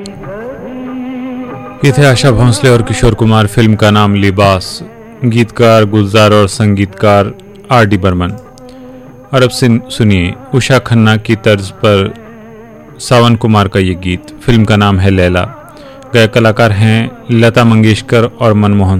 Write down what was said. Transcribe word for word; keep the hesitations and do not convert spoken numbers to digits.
ये थे आशा भोंसले और किशोर कुमार। फिल्म का नाम लिबास। गीतकार गुलजार और संगीतकार आर डी बर्मन। और अब से सुनिए उषा खन्ना की तर्ज पर सावन कुमार का ये गीत। फिल्म का नाम है लैला। गायक कलाकार हैं लता मंगेशकर और मनमोहन